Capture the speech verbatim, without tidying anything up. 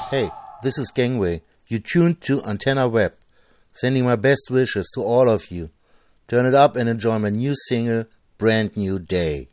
Hey, this is Gangway. You tuned to Antenna Web. Sending my best wishes to all of you. Turn it up and enjoy my new single, Brand New Day.